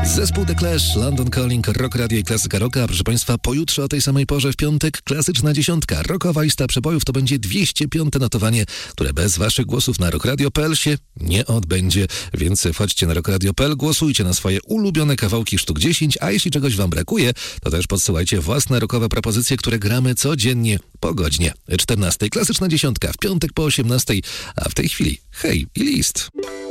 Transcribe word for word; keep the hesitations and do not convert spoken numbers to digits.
Zespół The Clash, London Calling, Rock Radio i Klasyka Rocka. Proszę Państwa, pojutrze o tej samej porze w piątek klasyczna dziesiątka. Rockowa lista przebojów to będzie dwieście piąte notowanie, które bez Waszych głosów na rockradio kropka p l się nie odbędzie. Więc wchodźcie na rockradio kropka p l, głosujcie na swoje ulubione kawałki sztuk dziesięć, a jeśli czegoś Wam brakuje, to też podsyłajcie własne rockowe propozycje, które gramy codziennie po godzinie czternastej. Klasyczna dziesiątka w piątek po osiemnastej, a w tej chwili hej i list.